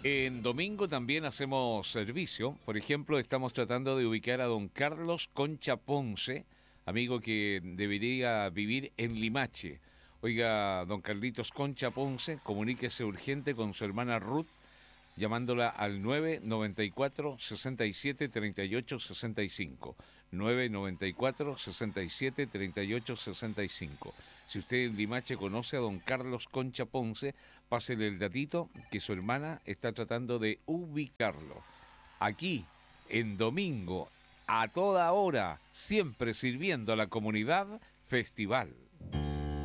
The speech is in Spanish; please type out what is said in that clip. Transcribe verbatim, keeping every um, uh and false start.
En domingo también hacemos servicio. Por ejemplo, estamos tratando de ubicar a don Carlos Concha Ponce, amigo que debería vivir en Limache. Oiga, don Carlitos Concha Ponce, comuníquese urgente con su hermana Ruth, llamándola al nueve noventa y cuatro, sesenta y siete, treinta y ocho, sesenta y cinco. nueve noventa y cuatro, sesenta y siete, treinta y ocho, sesenta y cinco. Si usted en Limache conoce a don Carlos Concha Ponce, pásele el datito que su hermana está tratando de ubicarlo. Aquí, en domingo, a toda hora, siempre sirviendo a la comunidad, Festival.